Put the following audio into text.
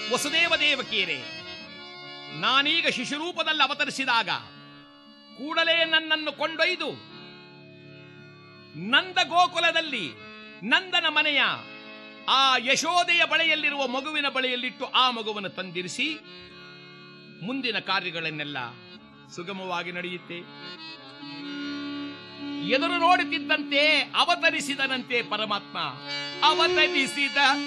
ವಸುದೇವ ದೇವಕಿಯರೇ, ನಾನೀಗ ಶಿಶುರೂಪದಲ್ಲಿ ಅವತರಿಸಿದಾಗ ಕೂಡಲೇ ನನ್ನನ್ನು ಕೊಂಡೊಯ್ದು ನಂದ ಗೋಕುಲದಲ್ಲಿ ನಂದನ ಮನೆಯ ಆ ಯಶೋದೆಯ ಬಳೆಯಲ್ಲಿರುವ ಮಗುವಿನ ಬಳೆಯಲ್ಲಿಟ್ಟು ಆ ಮಗುವನ್ನು ತಂದಿರಿಸಿ ಮುಂದಿನ ಕಾರ್ಯಗಳನ್ನೆಲ್ಲ ಸುಗಮವಾಗಿ ನಡೆಯುತ್ತೆ. ಎದುರು ನೋಡುತ್ತಿದ್ದಂತೆ ಅವತರಿಸಿದನಂತೆ ಪರಮಾತ್ಮ. ಅವತರಿಸಿದ